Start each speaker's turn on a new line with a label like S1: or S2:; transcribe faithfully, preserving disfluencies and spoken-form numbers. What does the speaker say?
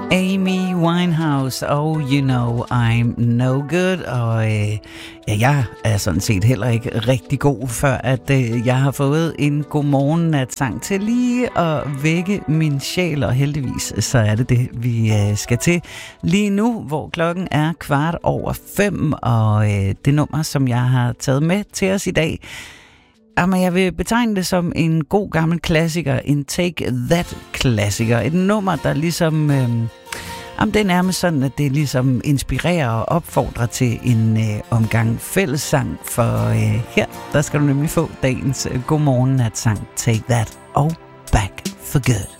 S1: Amy Winehouse og You Know I'm No Good. Og øh, ja, jeg er sådan set heller ikke rigtig god, før at øh, jeg har fået en godmorgen-nat-sang til lige at vække min sjæl. Og heldigvis så er det det, vi øh, skal til lige nu, hvor klokken er kvart over fem. Og øh, det nummer, som jeg har taget med til os i dag, jamen, jeg vil betegne det som en god gammel klassiker, en Take That-klassiker. Et nummer, der ligesom... Øh, jamen, det er nærmest sådan, at det ligesom inspirerer og opfordrer til en øh, omgang fællessang. For øh, her, der skal du nemlig få dagens øh, godmorgen-nat-sang Take That og Back for Good.